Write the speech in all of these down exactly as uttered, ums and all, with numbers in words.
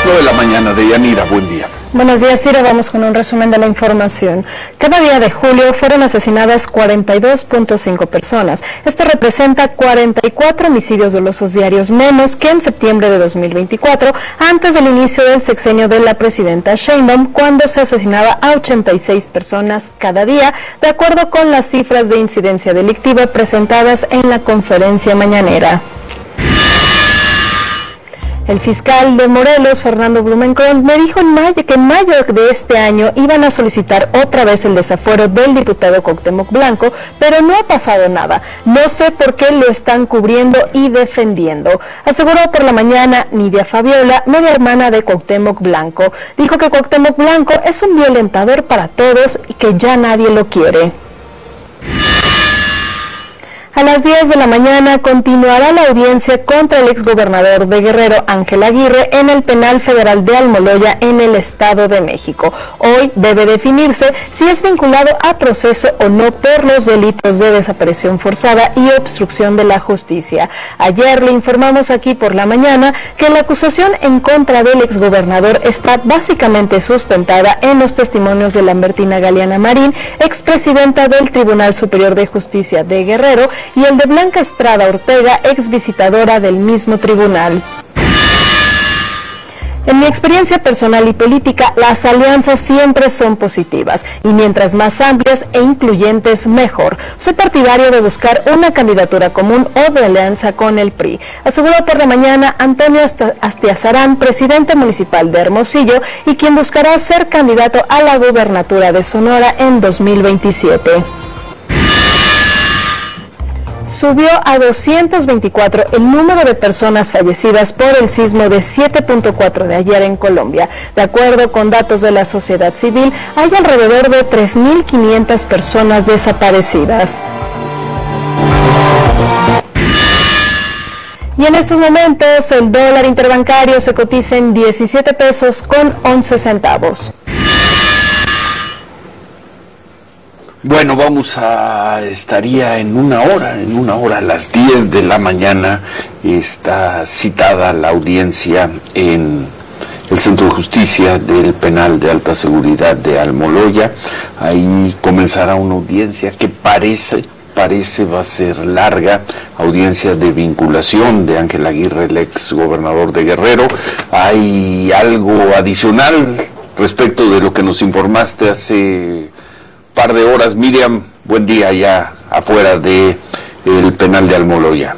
nueve de la mañana de Yanira, buen día. Buenos días, Ciro. Vamos con un resumen de la información. Cada día de julio fueron asesinadas cuarenta y dos punto cinco personas. Esto representa cuarenta y cuatro homicidios dolosos diarios menos que en septiembre de dos mil veinticuatro, antes del inicio del sexenio de la presidenta Sheinbaum, cuando se asesinaba a ochenta y seis personas cada día, de acuerdo con las cifras de incidencia delictiva presentadas en la conferencia mañanera. El fiscal de Morelos, Fernando Blumenkron, me dijo en mayo que en mayo de este año iban a solicitar otra vez el desafuero del diputado Cuauhtémoc Blanco, pero no ha pasado nada. No sé por qué lo están cubriendo y defendiendo. Aseguró por la mañana Nidia Fabiola, media hermana de Cuauhtémoc Blanco. Dijo que Cuauhtémoc Blanco es un violentador para todos y que ya nadie lo quiere. A las diez de la mañana continuará la audiencia contra el exgobernador de Guerrero, Ángel Aguirre, en el Penal Federal de Almoloya, en el Estado de México. Hoy debe definirse si es vinculado a proceso o no por los delitos de desaparición forzada y obstrucción de la justicia. Ayer le informamos aquí por la mañana que la acusación en contra del exgobernador está básicamente sustentada en los testimonios de Lambertina Galeana Marín, expresidenta del Tribunal Superior de Justicia de Guerrero, y el de Blanca Estrada Ortega, ex visitadora del mismo tribunal. En mi experiencia personal y política, las alianzas siempre son positivas y mientras más amplias e incluyentes, mejor. Soy partidario de buscar una candidatura común o de alianza con el P R I, aseguró por la mañana Antonio Astiazarán, presidente municipal de Hermosillo y quien buscará ser candidato a la gubernatura de Sonora en dos mil veintisiete. Subió a doscientos veinticuatro el número de personas fallecidas por el sismo de siete punto cuatro de ayer en Colombia. De acuerdo con datos de la sociedad civil, hay alrededor de tres mil quinientas personas desaparecidas. Y en estos momentos el dólar interbancario se cotiza en diecisiete pesos con once centavos. Bueno, vamos a, estaría en una hora, en una hora a las diez de la mañana, está citada la audiencia en el Centro de Justicia del Penal de Alta Seguridad de Almoloya. Ahí comenzará una audiencia que parece, parece va a ser larga, audiencia de vinculación de Ángel Aguirre, el ex gobernador de Guerrero. Hay algo adicional respecto de lo que nos informaste hace par de horas, Miriam, buen día ya afuera de el penal de Almoloya.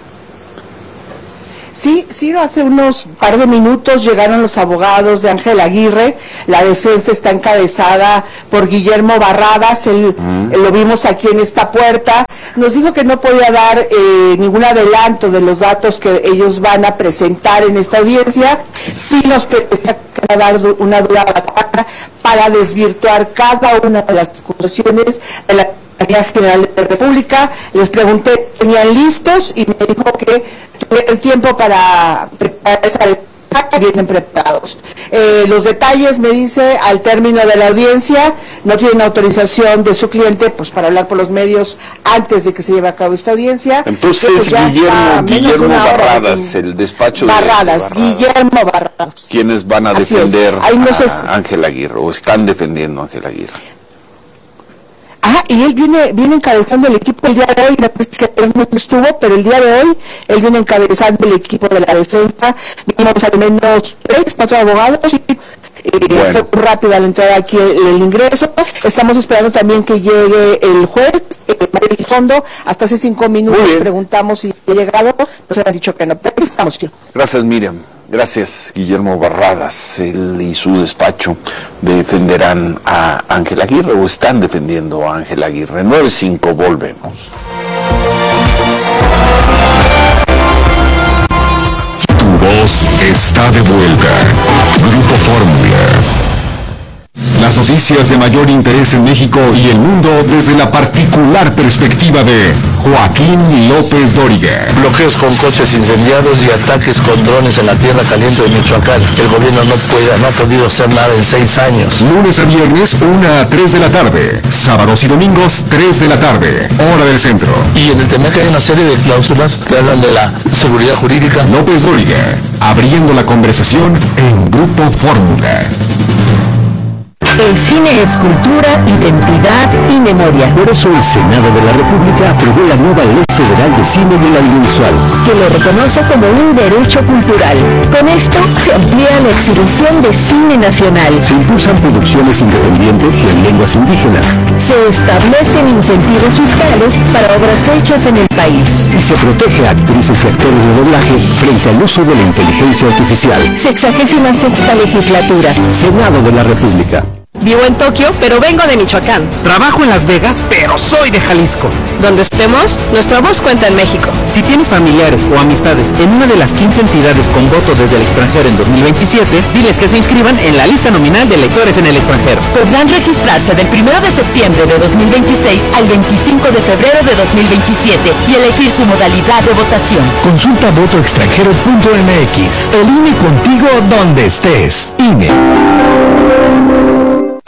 Sí, sí, hace unos par de minutos llegaron los abogados de Ángel Aguirre. La defensa está encabezada por Guillermo Barradas, él, mm. él lo vimos aquí en esta puerta. Nos dijo que no podía dar eh, ningún adelanto de los datos que ellos van a presentar en esta audiencia. Sí nos va a dar una dura batalla para desvirtuar cada una de las acusaciones de la Fiscalía General de la República. Les pregunté, ¿tenían listos? Y me dijo que tuvieron tiempo para preparar esa defensa, que vienen preparados. Eh, los detalles, me dice, al término de la audiencia, no tienen autorización de su cliente pues para hablar por los medios antes de que se lleve a cabo esta audiencia. Entonces, pues Guillermo, Guillermo Barradas, de, el despacho Barradas, de Barradas, Guillermo Barradas. ¿Quiénes van a Así defender no sé, a Ángel Aguirre o están defendiendo a Ángel Aguirre? Ah, y él viene viene encabezando el equipo el día de hoy, que él no estuvo, pero el día de hoy él viene encabezando el equipo de la defensa. Vimos al menos tres, cuatro abogados y eh, bueno. Fue muy rápida la entrada aquí el, el ingreso. Estamos esperando también que llegue el juez, eh, Mario Elizondo. Hasta hace cinco minutos preguntamos si ha llegado, nos han dicho que no, pero aquí estamos. Tío. Gracias, Miriam. Gracias, Guillermo Barradas. Él y su despacho defenderán a Ángel Aguirre o están defendiendo a Ángel Aguirre. nueve cinco, volvemos. Tu voz está de vuelta. Grupo Fórmula. Las Las noticias de mayor interés en México y el mundo desde la particular perspectiva de Joaquín López Dóriga. Bloqueos con coches incendiados y ataques con drones en la tierra caliente de Michoacán. El gobierno no puede, no ha podido hacer nada en seis años. Lunes a viernes, una a tres de la tarde. Sábados y domingos, tres de la tarde. Hora del centro. Y en el T M E C hay una serie de cláusulas que hablan de la seguridad jurídica. López Dóriga, abriendo la conversación en Grupo Fórmula. El cine es cultura, identidad y memoria. Por eso el Senado de la República aprobó la nueva Ley Federal de Cine del Audiovisual, que lo reconoce como un derecho cultural. Con esto se amplía la exhibición de cine nacional. Se impulsan producciones independientes y en lenguas indígenas. Se establecen incentivos fiscales para obras hechas en el país. Y se protege a actrices y actores de doblaje frente al uso de la inteligencia artificial. Sexagésima sexta legislatura. Senado de la República. Vivo en Tokio, pero vengo de Michoacán. Trabajo en Las Vegas, pero soy de Jalisco. Donde estemos, nuestra voz cuenta en México. Si tienes familiares o amistades en una de las quince entidades con voto desde el extranjero en dos mil veintisiete, diles que se inscriban en la lista nominal de electores en el extranjero. Podrán registrarse del primero de septiembre de dos mil veintiséis al veinticinco de febrero de dos mil veintisiete y elegir su modalidad de votación. Consulta voto extranjero punto m x. El I N E contigo donde estés. I N E.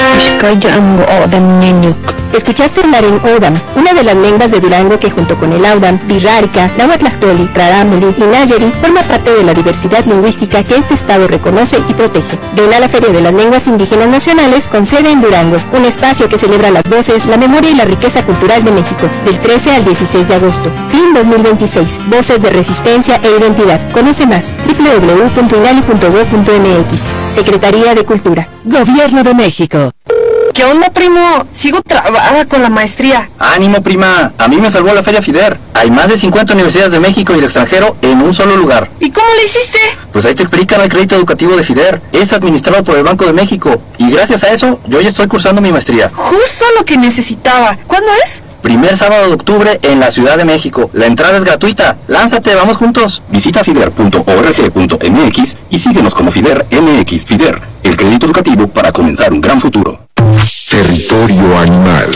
Escuchaste hablar en Odam, una de las lenguas de Durango que junto con el Audam, Pirrárica, Nahuatlactoli, Rarámuri y Nayeri forma parte de la diversidad lingüística que este estado reconoce y protege. Ven a la Feria de las Lenguas Indígenas Nacionales con sede en Durango, un espacio que celebra las voces, la memoria y la riqueza cultural de México, del trece al dieciséis de agosto. Fin dos mil veintiséis, voces de resistencia e identidad. Conoce más, doble u doble u doble u punto inali punto gob punto m x. Secretaría de Cultura. Gobierno de México. ¿Qué onda, primo? Sigo trabada con la maestría. ¡Ánimo, prima! A mí me salvó la Feria FIDER. Hay más de cincuenta universidades de México y el extranjero en un solo lugar. ¿Y cómo le hiciste? Pues ahí te explican el crédito educativo de FIDER. Es administrado por el Banco de México. Y gracias a eso, yo ya estoy cursando mi maestría. Justo lo que necesitaba. ¿Cuándo es? Primer sábado de octubre en la Ciudad de México. La entrada es gratuita. ¡Lánzate, vamos juntos! Visita fider punto org punto m x y síguenos como FIDER M X. FIDER, el crédito educativo para comenzar un gran futuro. Territorio animal.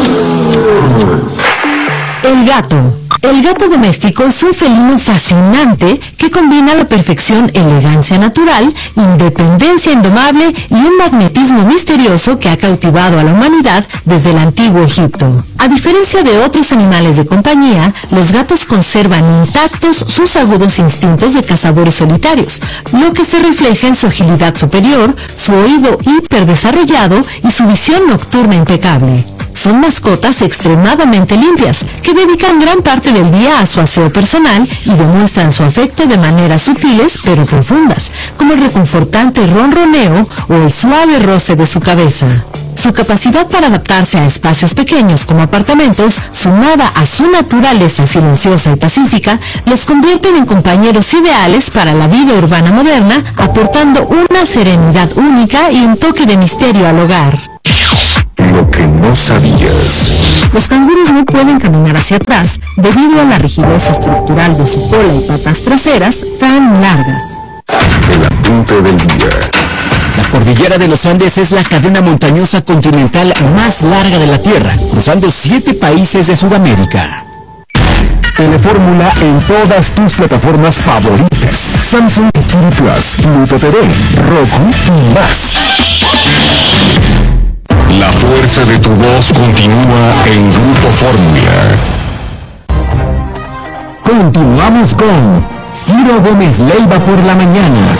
El gato. El gato doméstico es un felino fascinante que combina a la perfección elegancia natural, independencia indomable y un magnetismo misterioso que ha cautivado a la humanidad desde el antiguo Egipto. A diferencia de otros animales de compañía, los gatos conservan intactos sus agudos instintos de cazadores solitarios, lo que se refleja en su agilidad superior, su oído hiperdesarrollado y su visión nocturna impecable. Son mascotas extremadamente limpias, que dedican gran parte del día a su aseo personal y demuestran su afecto de maneras sutiles pero profundas, como el reconfortante ronroneo o el suave roce de su cabeza. Su capacidad para adaptarse a espacios pequeños como apartamentos, sumada a su naturaleza silenciosa y pacífica, los convierten en compañeros ideales para la vida urbana moderna, aportando una serenidad única y un toque de misterio al hogar. Lo que no sabías. Los canguros no pueden caminar hacia atrás debido a la rigidez estructural de su cola y patas traseras tan largas. El apunte del día. La cordillera de los Andes es la cadena montañosa continental más larga de la Tierra, cruzando siete países de Sudamérica. Telefórmula en todas tus plataformas favoritas. Samsung T V Plus, Pluto T V, Roku y más. La fuerza de tu voz continúa en Grupo Fórmula. Continuamos con Ciro Gómez Leiva por la mañana.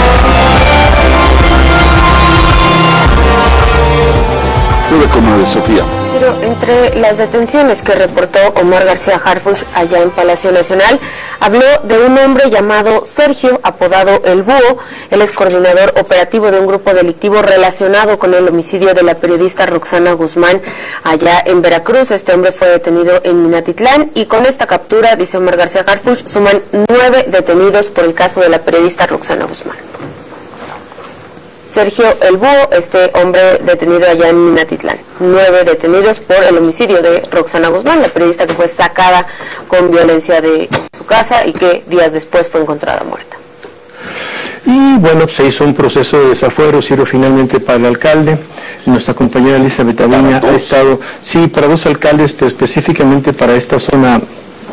nueve coma nueve, Sofía. Ciro, entre las detenciones que reportó Omar García Harfuch allá en Palacio Nacional, habló de un hombre llamado Sergio, apodado El Búho. Él es coordinador operativo de un grupo delictivo relacionado con el homicidio de la periodista Roxana Guzmán allá en Veracruz. Este hombre fue detenido en Minatitlán y con esta captura, dice Omar García Harfuch, suman nueve detenidos por el caso de la periodista Roxana Guzmán. Sergio El Búho, este hombre detenido allá en Minatitlán. Nueve detenidos por el homicidio de Roxana Guzmán, la periodista que fue sacada con violencia de su casa y que días después fue encontrada muerta. Y bueno, se hizo un proceso de desafuero, Ciro, finalmente para el alcalde. Nuestra compañera Elizabeth Aviña ha estado, sí, para dos alcaldes, pero específicamente para esta zona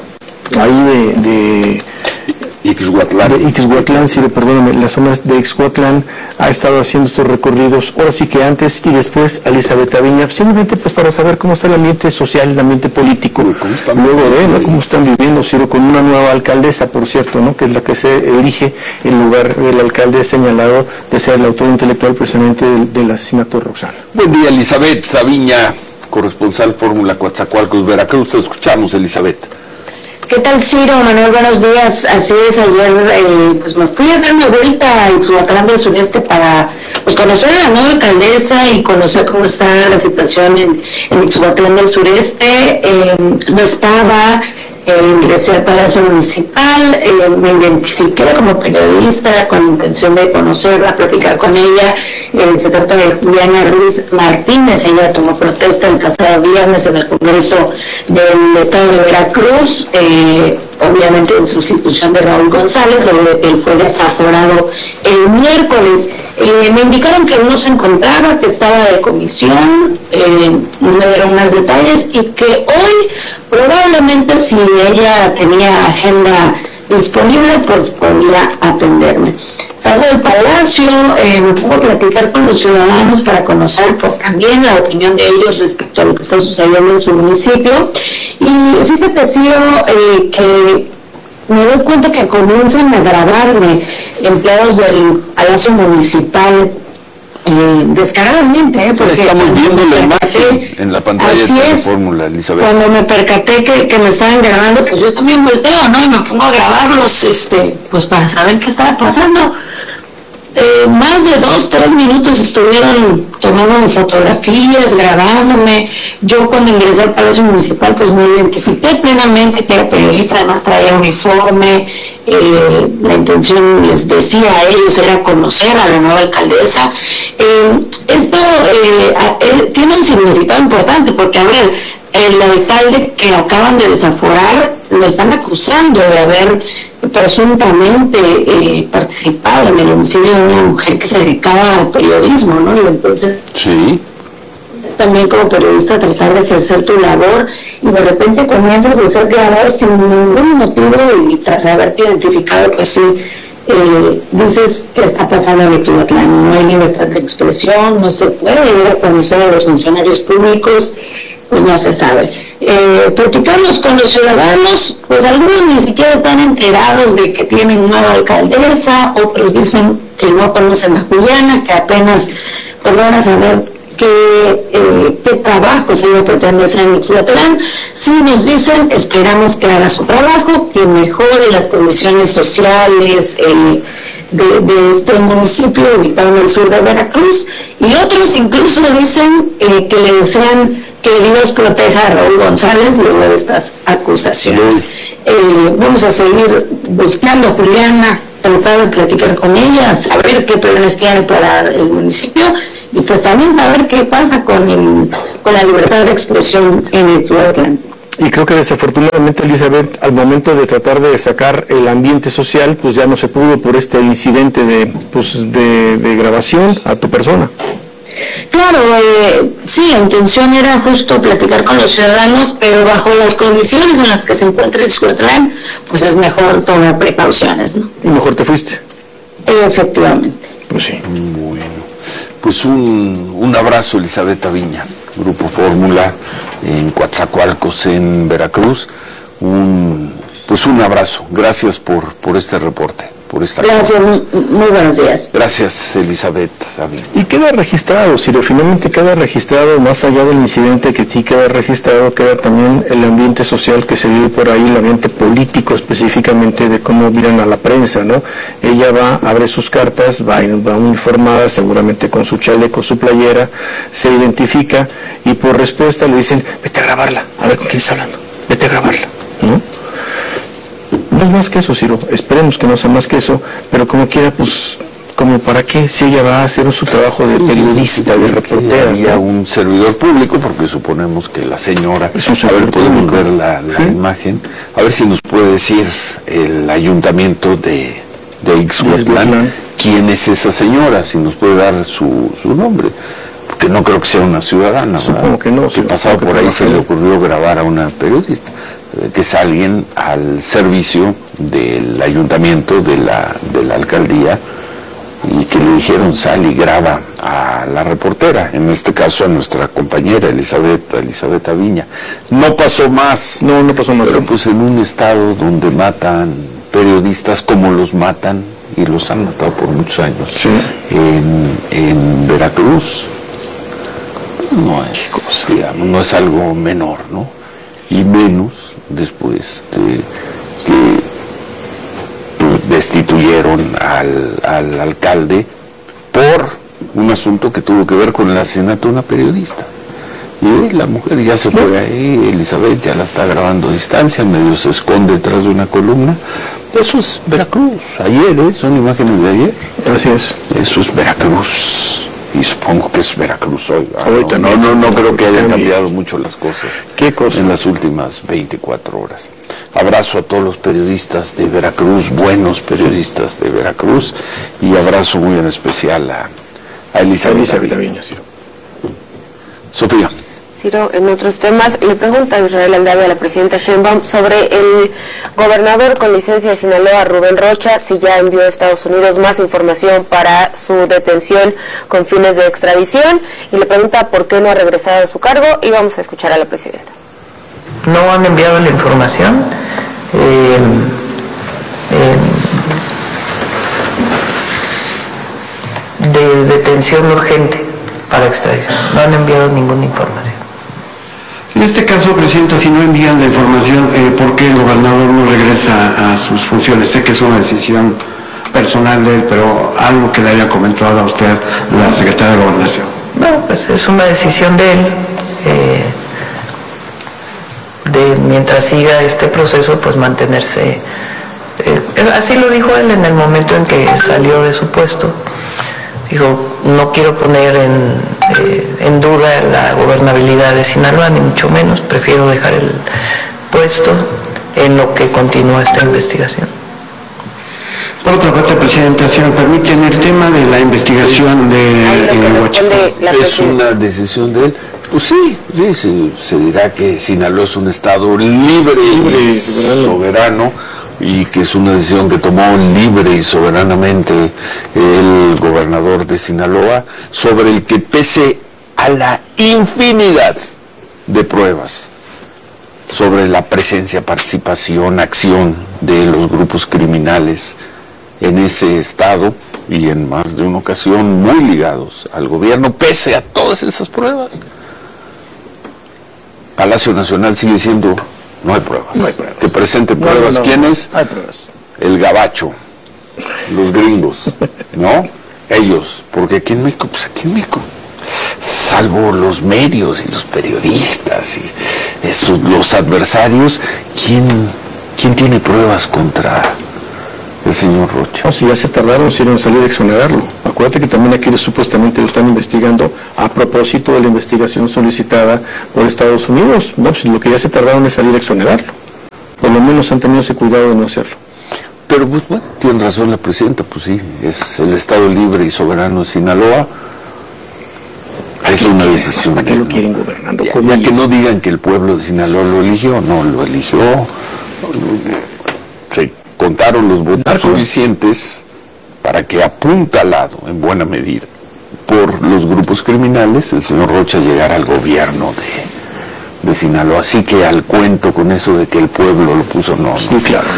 ahí de... de Ixhuatlán. De Ixhuatlán, sí, perdóname, las zonas de Ixhuatlán ha estado haciendo estos recorridos, ahora sí que antes y después Elizabeth Aviña, simplemente pues para saber cómo está el ambiente social, el ambiente político, luego de, ¿no? Cómo están viviendo, Ciro, con una nueva alcaldesa, por cierto, ¿no? Que es la que se elige en lugar del alcalde señalado de ser el autor intelectual precisamente del, del asesinato de Roxana. Buen día, Elizabeth Aviña, corresponsal Fórmula Coatzacoalcos, Veracruz, te escuchamos, Elizabeth. ¿Qué tal, Ciro? Manuel, buenos días. Así es, ayer eh, pues me fui a dar una vuelta a Ixhuatlán del Sureste para pues conocer a la nueva alcaldesa y conocer cómo está la situación en, en Ixhuatlán del Sureste. Eh, no estaba, eh, ingresé al Palacio Municipal, eh, me identifiqué como periodista con la intención de conocerla, platicar con ella. Eh, se trata de Juliana Ruiz Martínez. Ella tomó protesta el pasado viernes en el Congreso del Estado de Veracruz, eh, obviamente en sustitución de Raúl González, luego de que él fue desaforado el miércoles. Eh, me indicaron que no se encontraba, que estaba de comisión, eh, no me dieron más detalles y que hoy probablemente si ella tenía agenda disponible pues podría atenderme. Salgo del Palacio, eh, me pongo a platicar con los ciudadanos para conocer pues también la opinión de ellos respecto a lo que está sucediendo en su municipio. Y fíjate, Ciro, eh, que me doy cuenta que comienzan a grabarme empleados del Palacio Municipal eh, descaradamente, ¿eh? Porque estamos viendo la imagen en la pantalla de la Fórmula, Elizabeth. Cuando me percaté que, que me estaban grabando, pues yo también volteo, ¿no? Y me pongo a grabarlos, este, pues para saber qué estaba pasando. Eh, más de dos, tres minutos estuvieron tomando fotografías, grabándome. Yo cuando ingresé al Palacio Municipal pues me identifiqué plenamente que era periodista, además traía uniforme. Eh, la intención, les decía a ellos, era conocer a la nueva alcaldesa. Eh, esto eh, eh, tiene un significado importante porque, a ver, el alcalde que acaban de desaforar lo están acusando de haber presuntamente eh, participado en el homicidio de una mujer que se dedicaba al periodismo, ¿no? Y entonces sí, también como periodista tratar de ejercer tu labor y de repente comienzas a ser grabado sin ningún motivo y tras haberte identificado, pues sí, eh, dices que está pasando en Ixhuatlán, no hay libertad de expresión, no se puede ir a conocer a los funcionarios públicos, pues no se sabe. Eh, platicamos con los ciudadanos, pues algunos ni siquiera están enterados de que tienen nueva alcaldesa, otros dicen que no conocen a Juliana, que apenas pues van a saber qué, eh, qué trabajo se va a pretender hacer en Ixhuatlán. Sí nos dicen, esperamos que haga su trabajo, que mejore las condiciones sociales, el De, de este municipio ubicado en el sur de Veracruz, y otros incluso dicen eh, que le desean que Dios proteja a Raúl González luego de estas acusaciones. Eh, vamos a seguir buscando a Juliana, tratar de platicar con ella, saber qué planes tiene para el municipio y pues también saber qué pasa con, el, con la libertad de expresión en el Ixhuatlán. Y creo que desafortunadamente, Elizabeth, al momento de tratar de sacar el ambiente social, pues ya no se pudo por este incidente de, pues, de, de grabación a tu persona. Claro, eh, sí, la intención era justo platicar con los ciudadanos, pero bajo las condiciones en las que se encuentra Ixhuatlán, pues es mejor tomar precauciones, ¿no? Y mejor te fuiste. Eh, efectivamente. Pues sí. Bueno, pues un, un abrazo, Elizabeth Aviña, Grupo Fórmula en Coatzacoalcos, en Veracruz. Un, pues un abrazo. Gracias por, por este reporte. Por esta Gracias, muy, muy buenos días. Gracias, Elizabeth Aviña. Y queda registrado, Ciro, finalmente queda registrado, más allá del incidente que sí queda registrado, queda también el ambiente social que se vive por ahí, el ambiente político específicamente de cómo miran a la prensa, ¿no? Ella va, abre sus cartas, va, va uniformada, seguramente con su chaleco, su playera, se identifica y por respuesta le dicen, vete a grabarla, a ver con quién está hablando, vete a grabarla, ¿no? No es más que eso, Ciro, esperemos que no sea más que eso, pero como quiera, pues, como para qué, si ella va a hacer su trabajo de periodista, de reportera. Había ¿no? un servidor público, porque suponemos que la señora, es un a ver, podemos público. ver la, la ¿Sí? imagen, a ver si nos puede decir el ayuntamiento de, de Ixhuatlán quién es esa señora, si nos puede dar su, su nombre, porque no creo que sea una ciudadana. Supongo ¿verdad? que no. Que pasado por ahí se le ocurrió grabar a una periodista, que es alguien al servicio del ayuntamiento, de la, de la alcaldía, y que le dijeron sal y graba a la reportera, en este caso a nuestra compañera Elizabeth, Elizabeth Aviña. No pasó más. No, no pasó más. Pero pues en un estado donde matan periodistas como los matan, y los han matado por muchos años, sí. en, en Veracruz, no es, digamos, no es algo menor, ¿no? Y menos después de que destituyeron al, al alcalde por un asunto que tuvo que ver con el asesinato de una periodista. Y la mujer ya se fue ahí, Elizabeth ya la está grabando a distancia, medio se esconde detrás de una columna. Eso es Veracruz, ayer, ¿eh? Son imágenes de ayer. Así es. Eso es Veracruz. Y supongo que es Veracruz hoy. Ah, hoy no, también, no, no, no creo que hayan también. cambiado mucho las cosas. ¿Qué cosa? En las últimas veinticuatro horas. Abrazo a todos los periodistas de Veracruz, buenos periodistas de Veracruz, y abrazo muy en especial a, a Elizabeth, Elizabeth Aviña. Sí. Sofía. Ciro, en otros temas, le pregunta a Israel Aldave a la presidenta Sheinbaum sobre el gobernador con licencia de Sinaloa, Rubén Rocha, si ya envió a Estados Unidos más información para su detención con fines de extradición, y le pregunta por qué no ha regresado a su cargo, y vamos a escuchar a la presidenta. No han enviado la información eh, eh, de detención urgente para extradición. No han enviado ninguna información. En este caso, Presidenta, si no envían la información, eh, ¿por qué el gobernador no regresa a sus funciones? Sé que es una decisión personal de él, pero algo que le haya comentado a usted la secretaria de Gobernación. No, pues es una decisión de él. Eh, de mientras siga este proceso, pues mantenerse. Eh, así lo dijo él en el momento en que salió de su puesto. Dijo, no quiero poner en, eh, en duda la gobernabilidad de Sinaloa, ni mucho menos, prefiero dejar el puesto en lo que continúa esta investigación. Por otra parte, Presidenta, si me permiten, el tema de la investigación de eh, Huachicol. ¿Es una decisión de él? Pues sí, sí se, se dirá que Sinaloa es un estado libre, libre y soberano, y que es una decisión que tomó libre y soberanamente el gobernador de Sinaloa, sobre el que, pese a la infinidad de pruebas sobre la presencia, participación, acción de los grupos criminales en ese estado, y en más de una ocasión muy ligados al gobierno, pese a todas esas pruebas, Palacio Nacional sigue siendo, no hay pruebas. No hay pruebas. Que presente pruebas. No, no, no, ¿Quién no, es? Hay pruebas. El gabacho, los gringos, ¿no? Ellos, porque aquí en México, pues aquí en México, salvo los medios y los periodistas y esos, los adversarios, ¿quién, quién tiene pruebas contra el señor Rocha? No, si ya se tardaron en salir a exonerarlo. Acuérdate que también aquí supuestamente lo están investigando a propósito de la investigación solicitada por Estados Unidos. No, pues lo que ya se tardaron es salir a exonerarlo. Por lo menos han tenido ese cuidado de no hacerlo. Pero pues bueno, tiene razón la presidenta, pues sí, es el Estado libre y soberano de Sinaloa. Es una decisión. ¿Para qué lo quieren gobernando? Ya, ya que no digan que el pueblo de Sinaloa lo eligió, no, lo eligió. Se contaron los votos suficientes para que, apuntalado en buena medida por los grupos criminales, el señor Rocha llegara al gobierno de, de Sinaloa. Así que al cuento con eso de que el pueblo lo puso, no, sí, no. claro.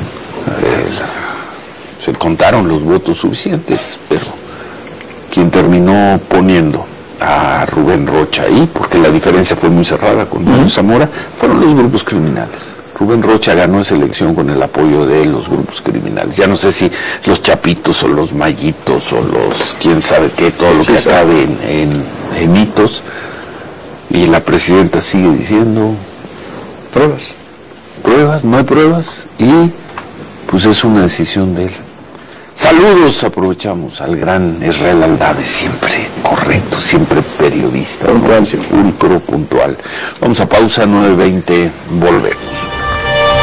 Eh, se contaron los votos suficientes, pero quien terminó poniendo a Rubén Rocha ahí, porque la diferencia fue muy cerrada con Mario Zamora, fueron los grupos criminales. Rubén Rocha ganó esa elección con el apoyo de los grupos criminales. Ya no sé si los chapitos o los mallitos o los quién sabe qué, todo lo sí, que acabe en, en, en hitos. Y la presidenta sigue diciendo pruebas, pruebas, no hay pruebas, y pues es una decisión de él. Saludos, aprovechamos al gran Israel Aldave, siempre correcto, siempre periodista, puntual, ¿no? Ultra puntual. Vamos a pausa, nueve veinte, volvemos.